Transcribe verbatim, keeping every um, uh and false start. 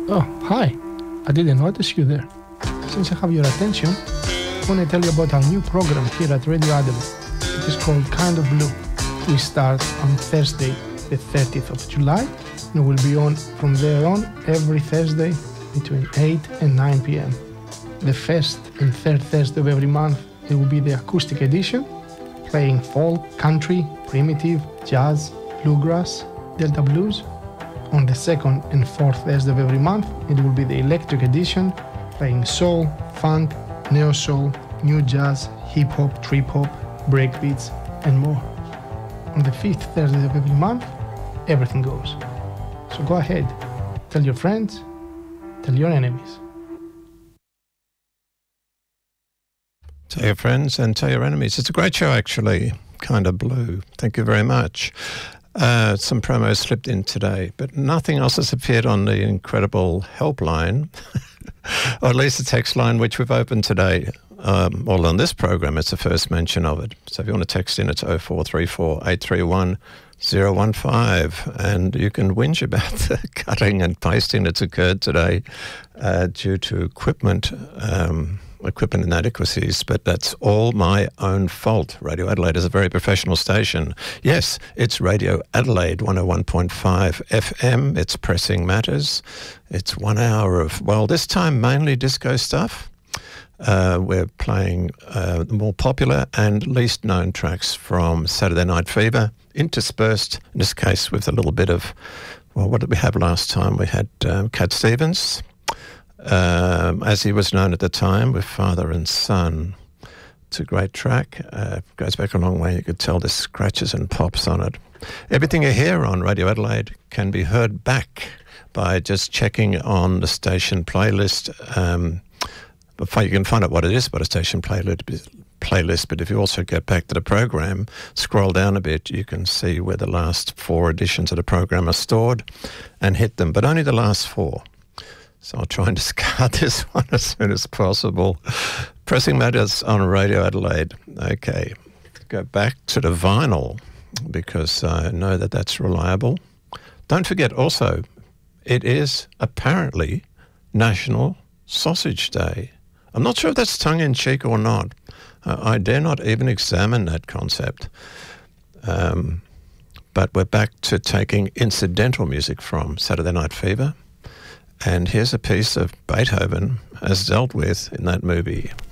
Oh, hi. I didn't notice you there. Since I have your attention, I want to tell you about our new program here at Radio Adelaide. It is called Kind of Blue. We start on Thursday, the thirtieth of July, and we'll be on from there on every Thursday between eight and nine p.m. The first and third Thursday of every month, it will be the acoustic edition, playing folk, country, primitive, jazz, bluegrass, Delta blues. On the second and fourth Thursday of every month, it will be the electric edition, playing soul, funk, neo-soul, new jazz, hip-hop, trip-hop, breakbeats, and more. On the fifth Thursday of every month, everything goes. So go ahead, tell your friends, tell your enemies. Tell your friends and tell your enemies. It's a great show, actually. Kind of Blue. Thank you very much. Uh, some promos slipped in today, but nothing else has appeared on the incredible helpline, or at least the text line, which we've opened today. Um, well, on this program, it's the first mention of it. So if you want to text in, it's oh four three four, eight three one, oh one five, and you can whinge about the cutting and pasting that's occurred today uh, due to equipment um equipment inadequacies, but that's all my own fault. Radio Adelaide is a very professional station. Yes, it's Radio Adelaide one oh one point five F M. It's Pressing Matters. It's one hour of, well, this time mainly disco stuff. Uh, we're playing uh, the more popular and least known tracks from Saturday Night Fever, interspersed, in this case, with a little bit of, well, what did we have last time? We had um, Cat Stevens, Um, as he was known at the time, with Father and Son. It's a great track. Uh, goes back a long way. You could tell there's scratches and pops on it. Everything you hear on Radio Adelaide can be heard back by just checking on the station playlist. Um, before you can find out what it is about a station playlist, playlist, but if you also get back to the program, scroll down a bit, you can see where the last four editions of the program are stored and hit them, but only the last four. So I'll try and discard this one as soon as possible. Pressing Matters on Radio Adelaide. Okay, go back to the vinyl because I know that that's reliable. Don't forget also, it is apparently National Sausage Day. I'm not sure if that's tongue-in-cheek or not. Uh, I dare not even examine that concept. Um, but we're back to taking incidental music from Saturday Night Fever. And here's a piece of Beethoven as dealt with in that movie.